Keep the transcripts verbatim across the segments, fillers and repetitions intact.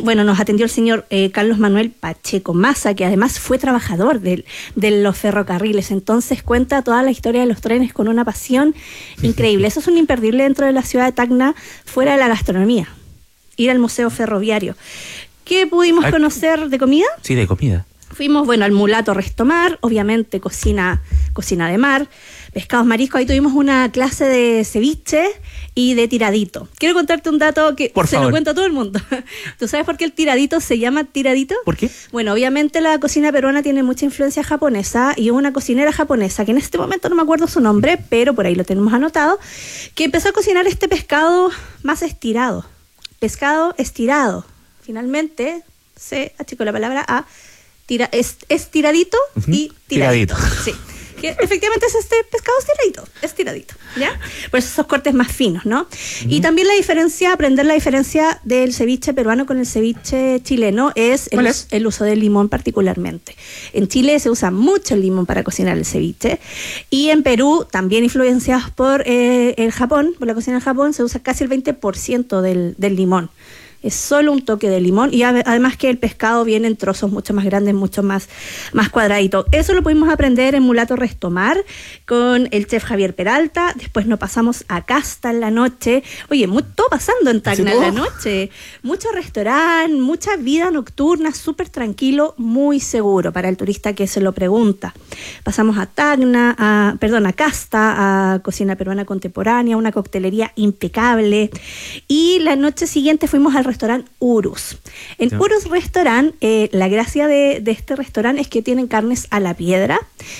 bueno, nos atendió el señor eh, Carlos Manuel Pacheco Massa, que además fue trabajador de, de los ferrocarriles. Entonces cuenta toda la historia de los trenes con una pasión increíble. Eso es un imperdible dentro de la ciudad de Tacna, fuera de la gastronomía. Ir al Museo Ferroviario. ¿Qué pudimos Ay, conocer de comida? Sí, de comida. Fuimos, bueno, al Mulato Restomar, obviamente cocina, cocina de mar, pescados, mariscos. Ahí tuvimos una clase de ceviche y de tiradito. Quiero contarte un dato que por se favor. lo cuento a todo el mundo. ¿Tú sabes por qué el tiradito se llama tiradito? ¿Por qué? Bueno, obviamente la cocina peruana tiene mucha influencia japonesa y hubo una cocinera japonesa, que en este momento no me acuerdo su nombre, pero por ahí lo tenemos anotado, que empezó a cocinar este pescado más estirado. Pescado estirado. Finalmente se achicó la palabra a tira, es, estiradito uh-huh. y tiradito. tiradito. Sí. Que efectivamente es este pescado estiradito, estiradito, ¿ya? Por eso esos cortes más finos, ¿no? Uh-huh. Y también la diferencia, aprender la diferencia del ceviche peruano con el ceviche chileno es el, es el uso del limón particularmente. En Chile se usa mucho el limón para cocinar el ceviche y en Perú, también influenciados por eh, el Japón, por la cocina del Japón, se usa casi el veinte por ciento del, del limón. Es solo un toque de limón y además que el pescado viene en trozos mucho más grandes, mucho más, más cuadraditos. Eso lo pudimos aprender en Mulato Restomar con el chef Javier Peralta. Después nos pasamos a Casta en la noche. Oye, muy, todo pasando en Tacna en la noche. Mucho restaurante, mucha vida nocturna, súper tranquilo, muy seguro para el turista que se lo pregunta. Pasamos a Tacna, a, perdón, a Casta, a cocina peruana contemporánea, una coctelería impecable. Y la noche siguiente fuimos al restaurante Urus. En sí. Urus Restaurant, eh, la gracia de, de este restaurante es que tienen carnes a la piedra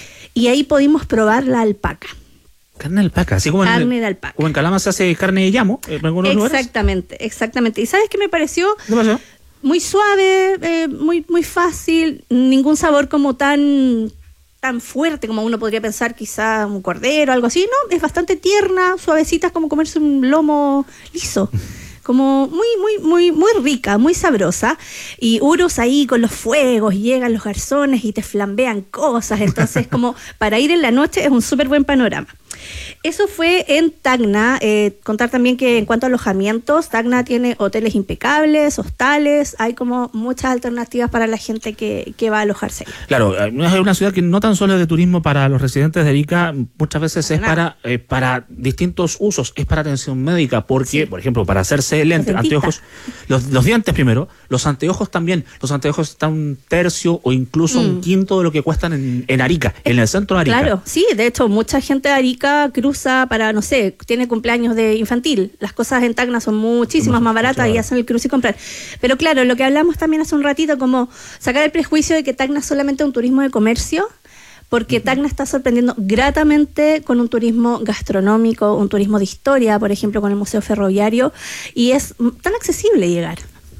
y ahí pudimos probar la alpaca. Carne de alpaca, así como carne en, de alpaca. Como en Calama se hace carne de llamo en algunos lugares. Exactamente, exactamente. ¿Y sabes qué me pareció? ¿Qué pasó? Muy suave, eh, muy, muy fácil, ningún sabor como tan... tan fuerte como uno podría pensar, quizá un cordero, algo así. No, es bastante tierna, suavecita, es como comerse un lomo liso. Como muy, muy, muy, muy rica, muy sabrosa. Y Urus ahí con los fuegos, llegan los garzones y te flambean cosas. Entonces, como para ir en la noche es un súper buen panorama. Eso fue en Tacna. Eh, contar también que en cuanto a alojamientos, Tacna tiene hoteles impecables, hostales, hay como muchas alternativas para la gente que, que va a alojarse ahí. Claro, es una ciudad que no tan solo es de turismo para los residentes de Arica, muchas veces es para, eh, para distintos usos, es para atención médica, porque, sí. por ejemplo, para hacerse lentes, anteojos, los, los dientes primero, los anteojos también, los anteojos están un tercio o incluso mm. un quinto de lo que cuestan en, en Arica, en el centro de Arica. Claro, sí, de hecho, mucha gente de Arica cruza para, no sé, tiene cumpleaños de infantil. Las cosas en Tacna son muchísimas más baratas y hacen el cruce y comprar. Pero claro, lo que hablamos también hace un ratito, como sacar el prejuicio de que Tacna es solamente un turismo de comercio, porque uh-huh. Tacna está sorprendiendo gratamente con un turismo gastronómico, un turismo de historia, por ejemplo, con el Museo Ferroviario, y es tan accesible llegar.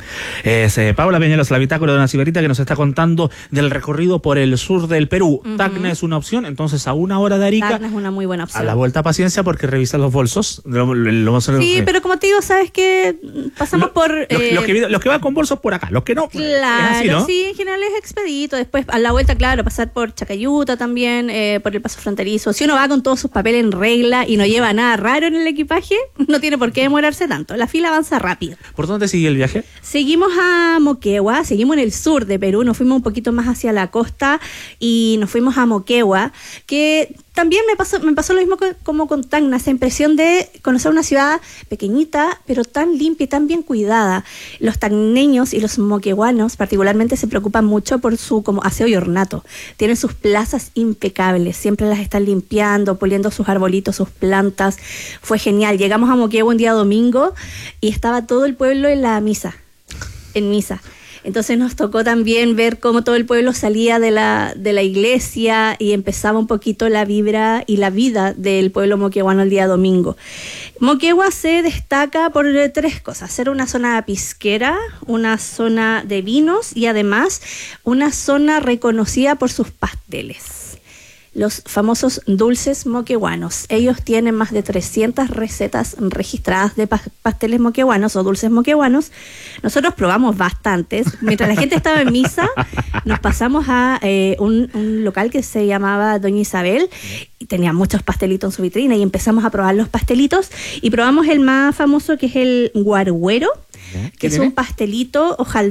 Es eh, Paula Peñalos, la bitácora de una ciberita, que nos está contando del recorrido por el sur del Perú. Uh-huh. Tacna es una opción, entonces a una hora de Arica. Tacna es una muy buena opción. A la vuelta, paciencia, porque revisa los bolsos. Lo, lo, lo, sí, lo, pero como te digo, sabes que pasamos lo, por... Los, eh, los, que, los que van con bolsos por acá, los que no... Claro, así, ¿no? Sí, en general es expedito. Después, a la vuelta, claro, pasar por Chacayuta también, eh, por el paso fronterizo. Si uno va con todos sus papeles en regla y no lleva nada raro en el equipaje, no tiene por qué demorarse tanto. La fila avanza rápido. ¿Por dónde sigue el viaje? Seguimos a Moquegua, seguimos en el sur de Perú, nos fuimos un poquito más hacia la costa y nos fuimos a Moquegua, que también me pasó, me pasó lo mismo que, como con Tacna, esa impresión de conocer una ciudad pequeñita, pero tan limpia y tan bien cuidada. Los tacneños y los moqueguanos particularmente se preocupan mucho por su como aseo y ornato. Tienen sus plazas impecables, siempre las están limpiando, poliendo sus arbolitos, sus plantas. Fue genial. Llegamos a Moquegua un día domingo y estaba todo el pueblo en la misa. en misa. Entonces nos tocó también ver cómo todo el pueblo salía de la, de la iglesia y empezaba un poquito la vibra y la vida del pueblo moqueguano el día domingo. Moquegua se destaca por tres cosas: ser una zona pisquera, una zona de vinos y además una zona reconocida por sus pasteles. Los famosos dulces moqueguanos. Ellos tienen más de trescientas recetas registradas de pa- pasteles moqueguanos o dulces moqueguanos. Nosotros probamos bastantes. Mientras la gente estaba en misa, nos pasamos a eh, un, un local que se llamaba Doña Isabel y tenía muchos pastelitos en su vitrina y empezamos a probar los pastelitos y probamos el más famoso, que es el guarguero, que es un pastelito hojaldre